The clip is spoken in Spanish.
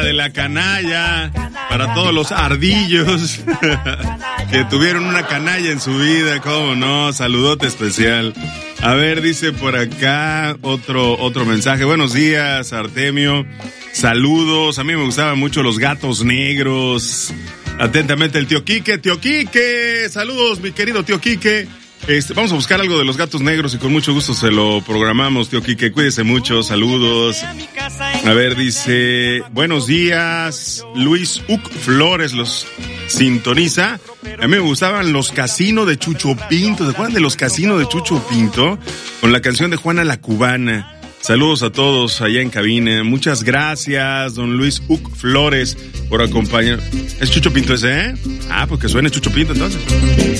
de la canalla, para todos los ardillos que tuvieron una canalla en su vida, cómo no, saludote especial. A ver, dice por acá otro mensaje. Buenos días, Artemio. Saludos, a mí me gustaban mucho los gatos negros. Atentamente el tío Quique. Tío Quique, saludos mi querido tío Quique. Vamos a buscar algo de los gatos negros y con mucho gusto se lo programamos, tío Quique. Cuídese mucho, saludos. A ver, dice, buenos días, Luis Uc Flores los sintoniza. A mí me gustaban los casinos de Chucho Pinto. ¿Se acuerdan de los casinos de Chucho Pinto? Con la canción de Juana la Cubana. Saludos a todos allá en cabina. Muchas gracias, don Luis Uc Flores, por acompañar. ¿Es Chucho Pinto ese, eh? Ah, pues que suene Chucho Pinto entonces.